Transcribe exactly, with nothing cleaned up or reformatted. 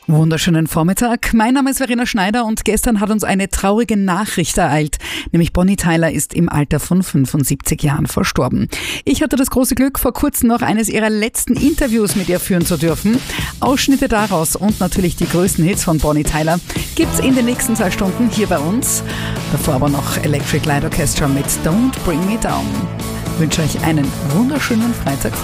Wunderschönen Vormittag. Mein Name ist Verena Schneider und gestern hat uns eine traurige Nachricht ereilt. Nämlich Bonnie Tyler ist im Alter von fünfundsiebzig Jahren verstorben. Ich hatte das große Glück, vor kurzem noch eines ihrer letzten Interviews mit ihr führen zu dürfen. Ausschnitte daraus und natürlich die größten Hits von Bonnie Tyler gibt's in den nächsten zwei Stunden hier bei uns. Davor aber noch Electric Light Orchestra mit Don't Bring Me Down. Ich wünsche euch einen wunderschönen Freitag.